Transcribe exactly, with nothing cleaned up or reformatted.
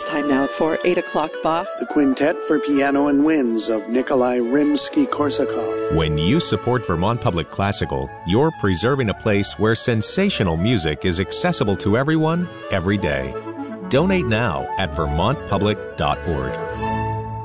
time now for eight o'clock Bach. The Quintet for Piano and Winds of Nikolai Rimsky-Korsakov. When you support Vermont Public Classical, you're preserving a place where sensational music is accessible to everyone, every day. Donate now at vermont public dot org.